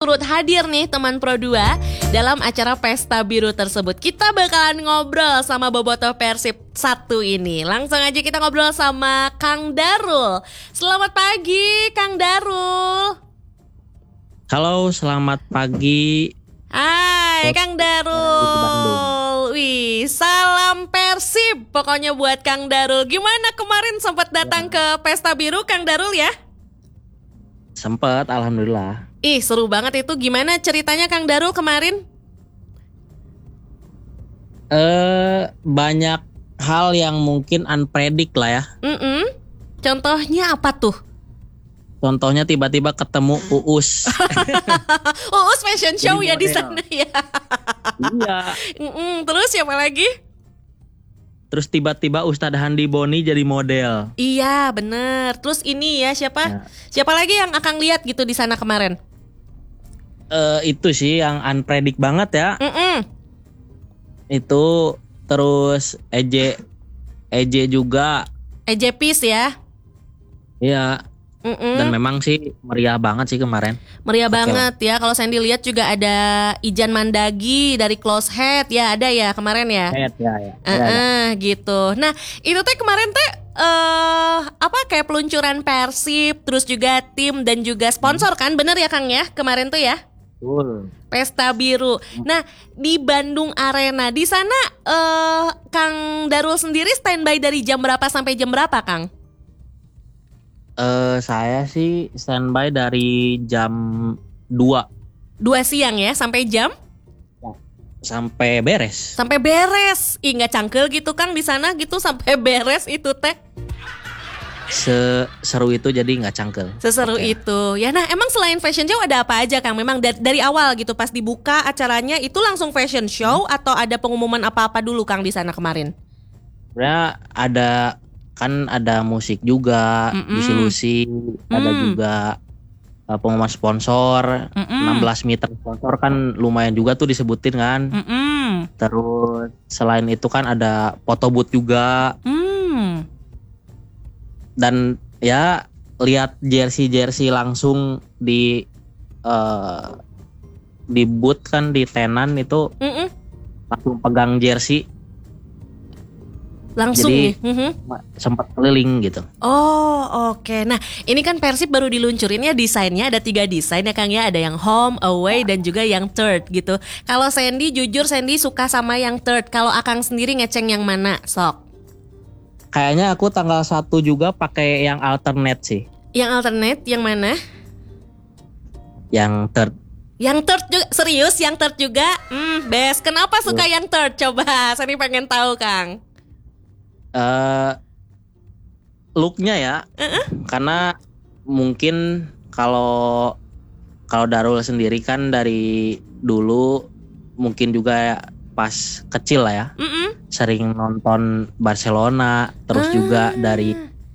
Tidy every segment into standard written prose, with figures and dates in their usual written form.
turut hadir nih teman Pro 2 dalam acara Pesta Biru tersebut. Kita bakalan ngobrol sama bobotoh Persib 1 ini. Langsung aja kita ngobrol sama Kang Darul. Selamat pagi Kang Darul. Halo, selamat pagi. Hai Kang Darul. Wih, salam Persib pokoknya buat Kang Darul. Gimana kemarin sempat datang ke Pesta Biru Kang Darul ya? Sempet, alhamdulillah. Ih, seru banget itu. Gimana ceritanya Kang Darul kemarin? Banyak hal yang mungkin unpredict lah ya. Contohnya apa tuh? Contohnya tiba-tiba ketemu Uus. Uus fashion show ya di sana ya. Iya. Terus siapa lagi? Terus tiba-tiba Ustadz Handi Boni jadi model. Iya bener. Terus ini ya siapa? Ya. Siapa lagi yang Akang lihat gitu di sana kemarin? Itu sih yang unpredict banget ya. Itu terus EJ juga. EJ Peace ya. Iya. Dan memang sih meriah banget sih kemarin. Meriah banget ya. Kalau Sandy lihat juga ada Ijan Mandagi dari Close Head ya, ada ya kemarin ya. Head ya. Gitu. Nah itu teh kemarin teh kayak peluncuran Persib, terus juga tim dan juga sponsor kan, bener ya Kang ya kemarin tuh ya. Betul. Pesta Biru. Nah di Bandung Arena di sana Kang Darul sendiri standby dari jam berapa sampai jam berapa Kang? Saya sih standby dari jam 2 siang ya sampai jam? Sampai beres. Sampai beres. Ih nggak cangkel gitu Kang di sana gitu sampai beres itu teh. Seru itu jadi nggak cangkel. Seseru itu. Ya nah emang selain fashion show ada apa aja Kang? Memang dari awal gitu pas dibuka acaranya itu langsung fashion show atau ada pengumuman apa-apa dulu Kang di sana kemarin? Sebenarnya ada musik juga, Lucy, ada juga pengumuman sponsor, 16 meter sponsor kan lumayan juga tuh disebutin kan. Terus selain itu kan ada foto booth juga. Dan ya lihat jersey langsung di booth kan di tenan itu langsung pegang jersey. Langsung jadi, nih. Sempat keliling gitu. Oh oke. Nah ini kan Persib baru diluncurin ya desainnya. Ada 3 desain ya Kang ya. Ada yang home, away dan juga yang third gitu. Kalau Sandy jujur Sandy suka sama yang third. Kalau Akang sendiri ngeceng yang mana sok? Kayaknya aku tanggal 1 juga pakai yang alternate sih. Yang alternate yang mana? Yang third. Yang third juga serius? Yang third juga? Best. Kenapa suka yang third? Coba Sandy pengen tahu Kang. Looknya ya, karena mungkin kalau Darul sendiri kan dari dulu mungkin juga pas kecil lah ya, sering nonton Barcelona, terus juga dari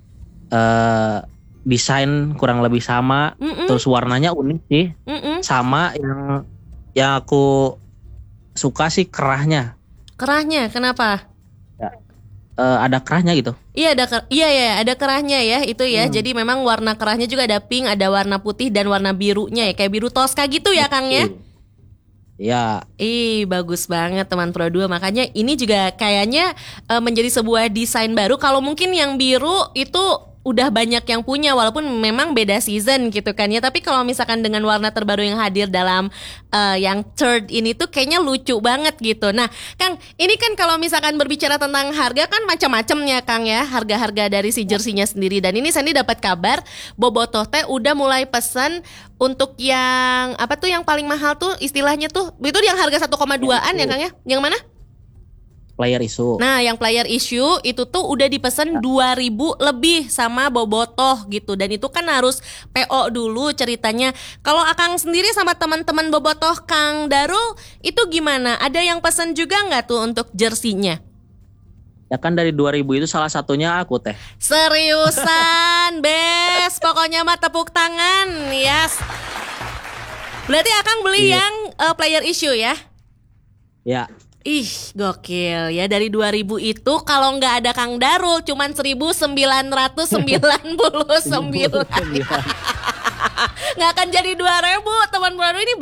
desain kurang lebih sama, terus warnanya unik sih, sama yang aku suka sih kerahnya. Kerahnya kenapa? Ada kerahnya gitu. Iya ada kerahnya ya itu ya. Jadi memang warna kerahnya juga ada pink, ada warna putih dan warna birunya ya, kayak biru Tosca gitu ya Kang ya. Iya. Bagus banget teman Pro 2. Makanya ini juga kayaknya menjadi sebuah desain baru. Kalau mungkin yang biru itu udah banyak yang punya walaupun memang beda season gitu kan ya. Tapi kalau misalkan dengan warna terbaru yang hadir dalam yang third ini tuh kayaknya lucu banget gitu. Nah Kang ini kan kalau misalkan berbicara tentang harga kan macam-macam ya Kang ya. Harga-harga dari si jersey-nya sendiri. Dan ini Sandy dapat kabar bobotoh teh udah mulai pesan untuk yang apa tuh yang paling mahal tuh istilahnya tuh. Itu yang harga 1,2an ya Kang ya. Yang mana? Player issue. Nah yang player issue itu tuh udah dipesan 2.000 lebih sama bobotoh gitu. Dan itu kan harus PO dulu ceritanya. Kalau Akang sendiri sama teman-teman bobotoh Kang Darul itu gimana? Ada yang pesan juga gak tuh untuk jersinya? Ya kan dari 2.000 itu salah satunya aku teh. Seriusan best. Pokoknya mah tepuk tangan. Yes. Berarti Akang beli yang player issue ya? Ya. Ih gokil ya, dari 2.000 itu kalau nggak ada Kang Darul cuman 1.999. Nggak akan jadi 2.000 teman baru ini.